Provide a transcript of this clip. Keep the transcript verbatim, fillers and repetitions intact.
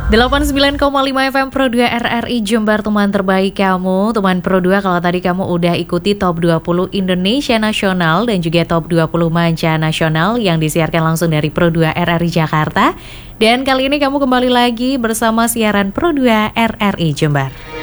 delapan puluh sembilan koma lima F M Pro dua R R I Jember, teman terbaik kamu. Teman Pro dua, kalau tadi kamu udah ikuti Top dua puluh Indonesia Nasional dan juga Top dua puluh Manca Nasional yang disiarkan langsung dari Pro dua R R I Jakarta. Dan kali ini kamu kembali lagi bersama siaran Pro dua R R I Jember.